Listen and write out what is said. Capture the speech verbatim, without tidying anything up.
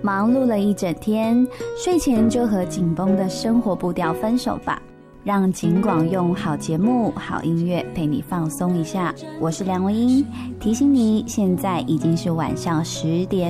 忙碌了一整天，睡前就和紧绷的生活步调分手吧，让景广用好节目、好音乐陪你放松一下。我是梁文音，提醒你，现在已经是晚上十点